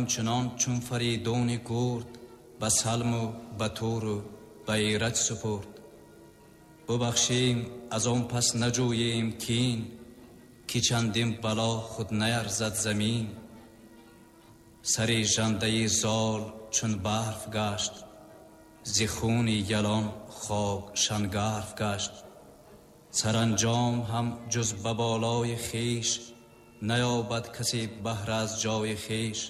همچنان چون فریدون گرد، به سلم و به تور و به ایرج سپرد. ببخشیم از آن پس نجوییم کین، که چندین بلا خود نیرزد زمین. سری ژنده زال چون برف گشت، ز خون یلان خاک شنگرف گشت. سرانجام هم جز به بالای خویش، نیابد کسی بهر از جای خویش.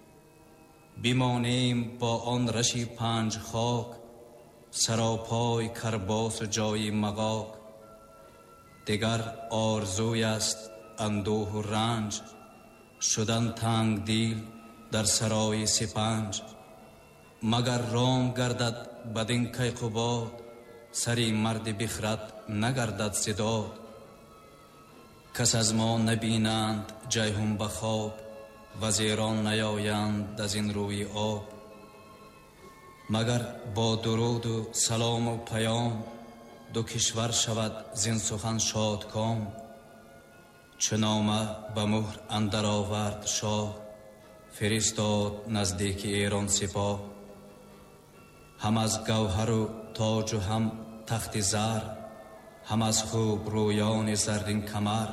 بمانیم با آن رشی پنج خاک، سراپای کرباس و جای مغاک. دگر آرزوی است اندوه و رنج، شدن تنگ دیل در سرای سپنج. مگر رام گردد بدین کیقباد، سری مرد بخرد نگردد زداد. کس از ما نبینند جیهون بخواب، وزیران نیایند از این روی آب. مگر با درود و سلام و پیام، دو کشور شود زین سخن شادکام. چه نامه به مهر اندر آورد شاه، فرستاد نزدیک ایران سپاه. هم از گوهر و تاج و هم تخت زر، هم از خوب رویان زرین کمر.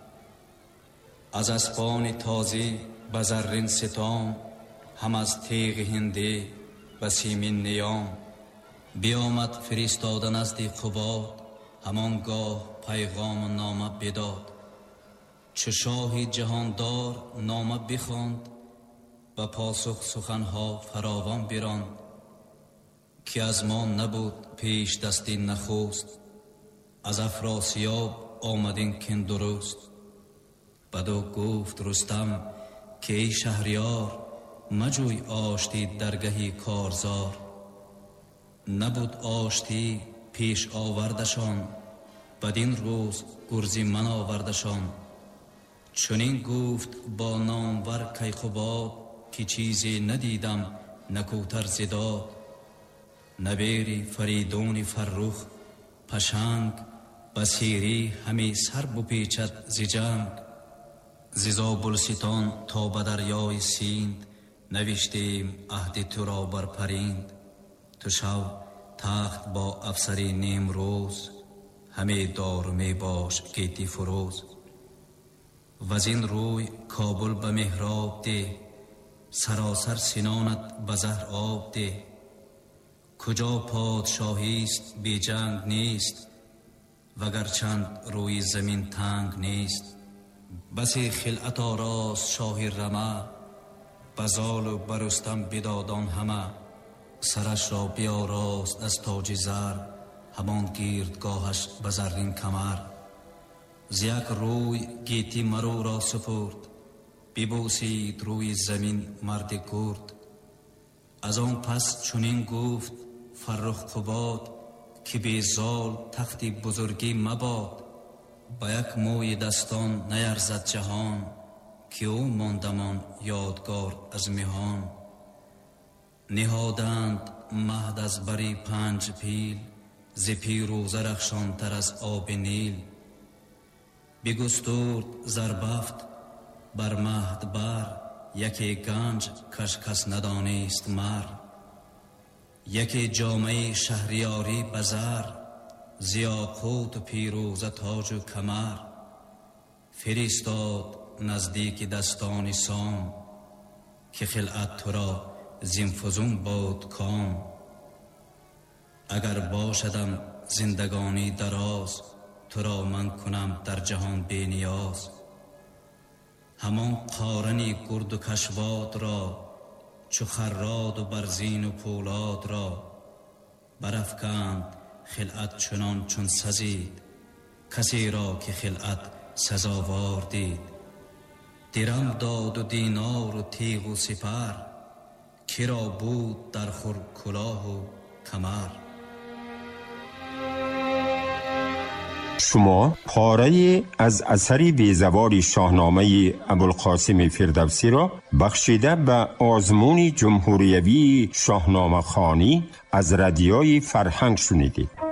از اسپان تازی به زرین ستام، هم از تیغ هندی به سیمین نیام. بیامد فرستاده نزد قباد، همانگاه پیغام و نامه بداد. چه شاه جهاندار نامه بخواند، به پاسخ سخنها فراوان براند. که از ما نبود پیش دستی نخست، از افراسیاب آمدین کین درست. بدو گفت رستم که ای شهریار، مجوی آشتی درگهی کارزار. نبود آشتی پیش آوردشان، بدین روز گرزی من آوردشان. چنین گفت با نامور کیقباد، که چیزی ندیدم نکوتر زداد. نبیری فریدون فرخ پشنگ، بسیری همی سر بپیچد ز جنگ. ز زابلستان تا به دریای سیند، نوشتیم عهد تو را بر پریند. تو شو تخت با افسری نیم روز، همی دار و می باش گیتی فروز. وزین روی کابل به محراب ده، سراسر سنانت به زهر آب ده. کجا پادشاهیست بی جنگ نیست، وگر چند روی زمین تنگ نیست. بسی خلعت آراست شاه رمه، بزال و برستم بدادان همه. سرش را بیاراست از تاج زر، همان گیردگاهش به زرین کمر. ز یک روی گیتی مرو را سپرد، ببوسید روی زمین مرد گرد. از آن پس چنین گفت فرخ قباد، که بی زال تختی بزرگی مباد. با یک موی دستان نیرزد جهان، که او ماندمان یادگار از مهان. نهادند مهد از بری پنج پیل، ز پیروزه رخشان تر از آب نیل. بگسترد زربفت بر مهد بر، یکی گنج کش کس ندانست مر. یکی جامه شهریاری بزر، ز یاقوت و پیروزه تاج و کمر. فرستاد نزدیک دستان سام، که خلعت تو را زین فزون باد کام. اگر باشدم زندگانی دراز، تو را من کنم در جهان بی نیاز. همان قارنی گرد و کشواد را، چو خراد و برزین و پولاد را. برافکند خلعت چنان چون سزید، کسی را که خلعت سزاوار دید. درم داد و دینار و تیغ و سپر، که را بود در خور کلاه و کمر. شما پاره از اثری بیزوال شاهنامه ابوالقاسم فردوسی را بخشیده به آزمون جمهوریوی شاهنامه خوانی از رادیوی فرهنگ شنیدید.